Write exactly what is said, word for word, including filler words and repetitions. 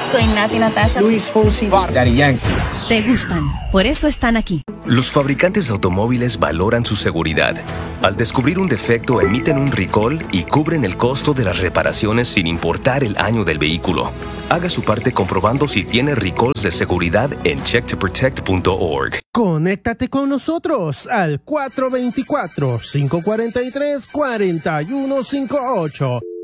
Soy Nati Natasha. Luis Fonsi. Daddy Yankee. Te gustan, por eso están aquí. Los fabricantes de automóviles valoran su seguridad. Al descubrir un defecto, emiten un recall y cubren el costo de las reparaciones sin importar el año del vehículo. Haga su parte comprobando si tiene recalls de seguridad en check to protect punto org. Conéctate con nosotros al cuatro dos cuatro, cinco cuatro tres, cuatro uno cinco ocho.